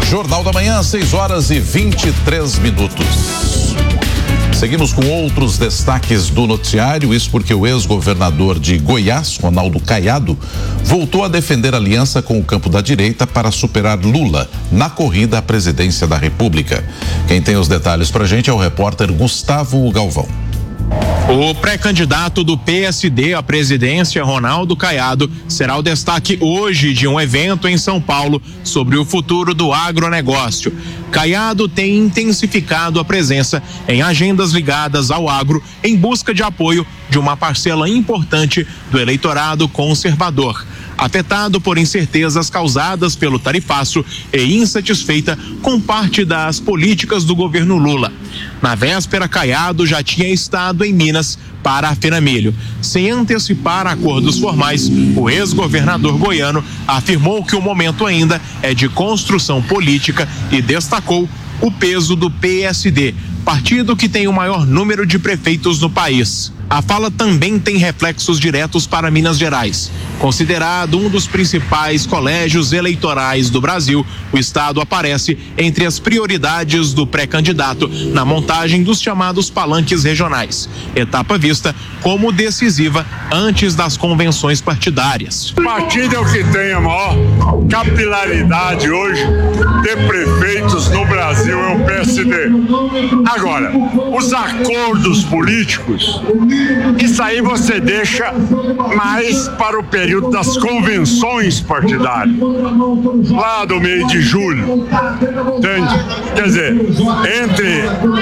Jornal da Manhã, 6h23. Seguimos com outros destaques do noticiário, isso porque o ex-governador de Goiás, Ronaldo Caiado, voltou a defender a aliança com o campo da direita para superar Lula na corrida à presidência da República. Quem tem os detalhes pra gente é o repórter Gustavo Galvão. O pré-candidato do PSD à presidência, Ronaldo Caiado, será o destaque hoje de um evento em São Paulo sobre o futuro do agronegócio. Caiado tem intensificado a presença em agendas ligadas ao agro em busca de apoio de uma parcela importante do eleitorado conservador, afetado por incertezas causadas pelo tarifaço e insatisfeita com parte das políticas do governo Lula. Na véspera, Caiado já tinha estado em Minas para a Feira Milho. Sem antecipar acordos formais, o ex-governador goiano afirmou que o momento ainda é de construção política e destacou o peso do PSD, partido que tem o maior número de prefeitos no país. A fala também tem reflexos diretos para Minas Gerais. Considerado um dos principais colégios eleitorais do Brasil, o estado aparece entre as prioridades do pré-candidato na montagem dos chamados palanques regionais, etapa vista como decisiva antes das convenções partidárias. O partido é o que tem a maior capilaridade hoje de prefeitos no Brasil, é o PSD. Agora, os acordos políticos, isso aí você deixa mais para o período das convenções partidárias, lá do mês de julho, entende? Quer dizer, entre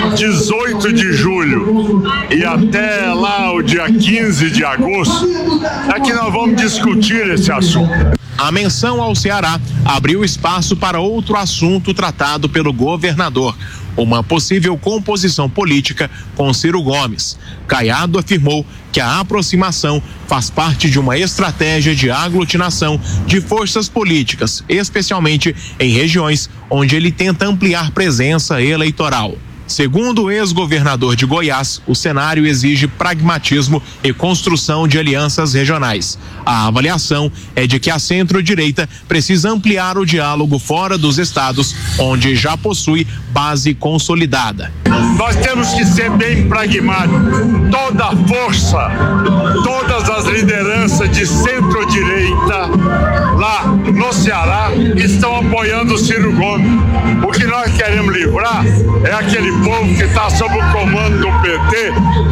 18 de julho e até lá o dia 15 de agosto, é que nós vamos discutir esse assunto. A menção ao Ceará abriu espaço para outro assunto tratado pelo governador: uma possível composição política com Ciro Gomes. Caiado afirmou que a aproximação faz parte de uma estratégia de aglutinação de forças políticas, especialmente em regiões onde ele tenta ampliar presença eleitoral. Segundo o ex-governador de Goiás, o cenário exige pragmatismo e construção de alianças regionais. A avaliação é de que a centro-direita precisa ampliar o diálogo fora dos estados, onde já possui base consolidada. Nós temos que ser bem pragmáticos. Toda a força, todas as lideranças de centro-direita lá no Ceará estão apoiando o Ciro Gomes. O que nós queremos livrar é aquele povo que está sob o comando do PT